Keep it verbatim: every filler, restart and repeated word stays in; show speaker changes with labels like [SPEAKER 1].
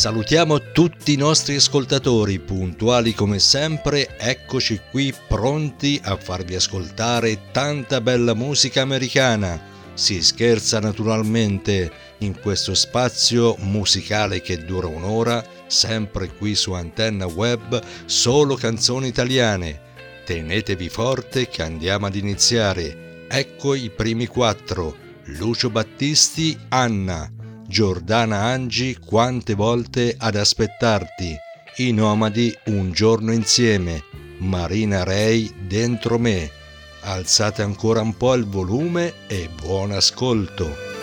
[SPEAKER 1] Salutiamo tutti i nostri ascoltatori, puntuali come sempre, eccoci qui pronti a farvi ascoltare tanta bella musica americana. Si scherza naturalmente in questo spazio musicale che dura un'ora, sempre qui su Antenna Web, solo canzoni italiane. Tenetevi forte che andiamo ad iniziare. Ecco i primi quattro: Lucio Battisti, Anna; Giordana Angi, Quante volte ad aspettarti; I Nomadi, Un giorno insieme; Marina Rei, Dentro me. Alzate ancora un po' il volume e buon ascolto.